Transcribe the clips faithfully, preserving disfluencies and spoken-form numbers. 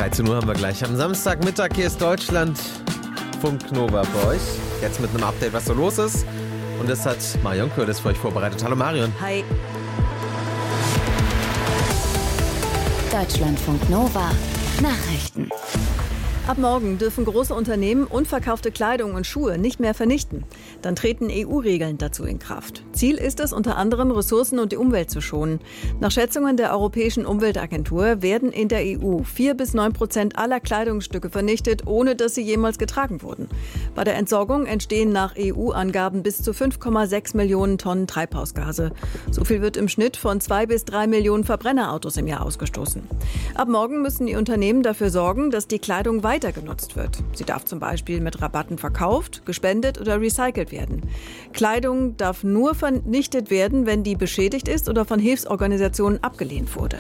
dreizehn Uhr haben wir gleich. Am Samstagmittag hier ist Deutschland Funk Nova bei euch. Jetzt mit einem Update, was so los ist. Und das hat Marion Curtis für euch vorbereitet. Hallo Marion. Hi. Deutschlandfunk Nova Nachrichten. Ab morgen dürfen große Unternehmen unverkaufte Kleidung und Schuhe nicht mehr vernichten. Dann treten E U-Regeln dazu in Kraft. Ziel ist es, unter anderem Ressourcen und die Umwelt zu schonen. Nach Schätzungen der Europäischen Umweltagentur werden in der E U vier bis neun Prozent aller Kleidungsstücke vernichtet, ohne dass sie jemals getragen wurden. Bei der Entsorgung entstehen nach E U-Angaben bis zu fünf Komma sechs Millionen Tonnen Treibhausgase. So viel wird im Schnitt von zwei bis drei Millionen Verbrennerautos im Jahr ausgestoßen. Ab morgen müssen die Unternehmen dafür sorgen, dass die Kleidung weiter weiter genutzt wird. Sie darf zum Beispiel mit Rabatten verkauft, gespendet oder recycelt werden. Kleidung darf nur vernichtet werden, wenn die beschädigt ist oder von Hilfsorganisationen abgelehnt wurde.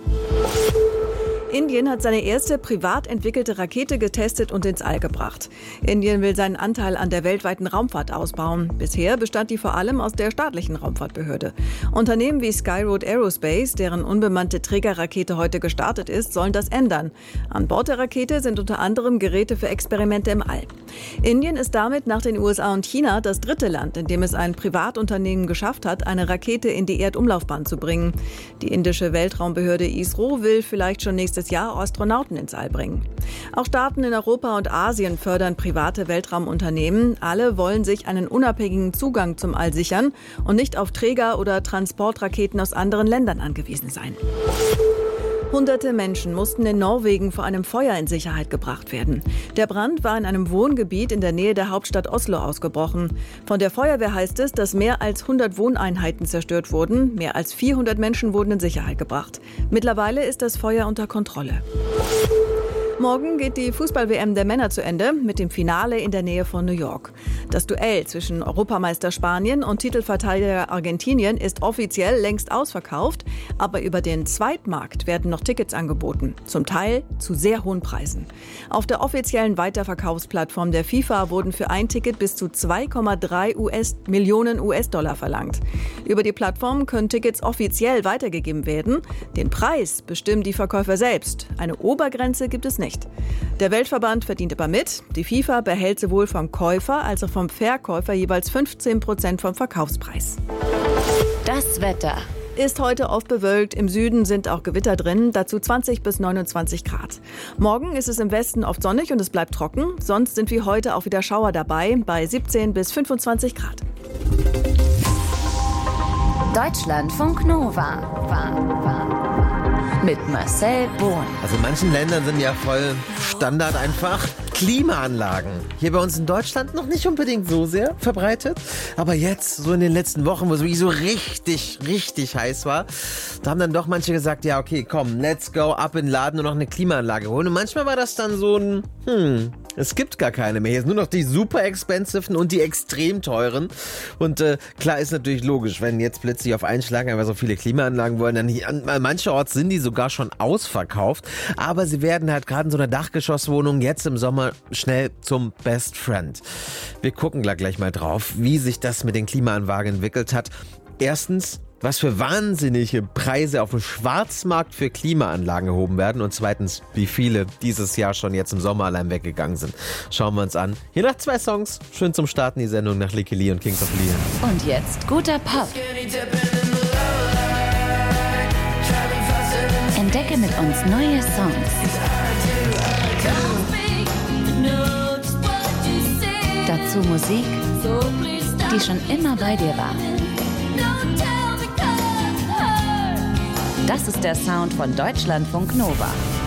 Indien hat seine erste privat entwickelte Rakete getestet und ins All gebracht. Indien will seinen Anteil an der weltweiten Raumfahrt ausbauen. Bisher bestand die vor allem aus der staatlichen Raumfahrtbehörde. Unternehmen wie Skyroad Aerospace, deren unbemannte Trägerrakete heute gestartet ist, sollen das ändern. An Bord der Rakete sind unter anderem Geräte für Experimente im All. Indien ist damit nach den U S A und China das dritte Land, in dem es ein Privatunternehmen geschafft hat, eine Rakete in die Erdumlaufbahn zu bringen. Die indische Weltraumbehörde ISRO will vielleicht schon nächstes Jahr Astronauten ins All bringen. Auch Staaten in Europa und Asien fördern private Weltraumunternehmen. Alle wollen sich einen unabhängigen Zugang zum All sichern und nicht auf Träger oder Transportraketen aus anderen Ländern angewiesen sein. Hunderte Menschen mussten in Norwegen vor einem Feuer in Sicherheit gebracht werden. Der Brand war in einem Wohngebiet in der Nähe der Hauptstadt Oslo ausgebrochen. Von der Feuerwehr heißt es, dass mehr als hundert Wohneinheiten zerstört wurden. Mehr als vierhundert Menschen wurden in Sicherheit gebracht. Mittlerweile ist das Feuer unter Kontrolle. Morgen geht die Fußball-W M der Männer zu Ende mit dem Finale in der Nähe von New York. Das Duell zwischen Europameister Spanien und Titelverteidiger Argentinien ist offiziell längst ausverkauft, aber über den Zweitmarkt werden noch Tickets angeboten, zum Teil zu sehr hohen Preisen. Auf der offiziellen Weiterverkaufsplattform der FIFA wurden für ein Ticket bis zu zwei Komma drei Millionen U S-Dollar verlangt. Über die Plattform können Tickets offiziell weitergegeben werden. Den Preis bestimmen die Verkäufer selbst. Eine Obergrenze gibt es nicht. Der Weltverband verdient aber mit. Die FIFA behält sowohl vom Käufer als auch vom Verkäufer jeweils fünfzehn Prozent vom Verkaufspreis. Das Wetter ist heute oft bewölkt. Im Süden sind auch Gewitter drin, dazu zwanzig bis neunundzwanzig Grad. Morgen ist es im Westen oft sonnig und es bleibt trocken. Sonst sind wie heute auch wieder Schauer dabei, bei siebzehn bis fünfundzwanzig Grad. Deutschlandfunk Nova war, war. Mit Marcel Bohn. Also in manchen Ländern sind ja voll Standard einfach Klimaanlagen. Hier bei uns in Deutschland noch nicht unbedingt so sehr verbreitet. Aber jetzt, so in den letzten Wochen, wo es wirklich so richtig, richtig heiß war, da haben dann doch manche gesagt, ja okay, komm, let's go, ab in den Laden und noch eine Klimaanlage holen. Und manchmal war das dann so ein, hm, es gibt gar keine mehr. Hier sind nur noch die super expensiven und die extrem teuren. Und äh, klar ist natürlich logisch, wenn jetzt plötzlich auf einen Schlag einfach so viele Klimaanlagen wollen, dann hier, an mancherorts sind die sogar schon ausverkauft. Aber sie werden halt gerade in so einer Dachgeschosswohnung jetzt im Sommer schnell zum Best Friend. Wir gucken gleich mal drauf, wie sich das mit den Klimaanlagen entwickelt hat. Erstens, was für wahnsinnige Preise auf dem Schwarzmarkt für Klimaanlagen erhoben werden. Und zweitens, wie viele dieses Jahr schon jetzt im Sommer allein weggegangen sind. Schauen wir uns an. Hier nach zwei Songs. Schön zum Starten die Sendung nach Licky Lee und Kings of Leon. Und jetzt guter Pop. Entdecke mit uns neue Songs. Dazu Musik, die schon immer bei dir war. Das ist der Sound von Deutschlandfunk Nova.